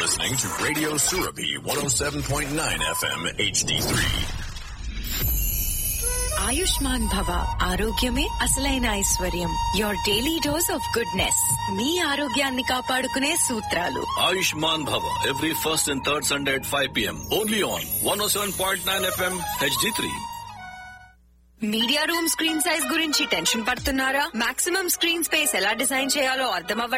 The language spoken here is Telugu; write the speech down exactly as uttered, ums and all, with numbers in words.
listening to Radio Surabhi one oh seven point nine F M H D three. Ayushman భవ ఆరోగ్యమే అసలైన ఐశ్వర్యం. Your daily dose of goodness. మీ ఆరోగ్యాన్ని కాపాడుకునే సూత్రాలు. Ayushman Bhava every first and third Sunday at five p.m. only on one oh seven point nine F M H D three. Media room screen size గురించి టెన్షన్ పడుతున్నారా? మాక్సిమం స్క్రీన్ స్పేస్ ఎలా డిజైన్ చేయాలో అర్థం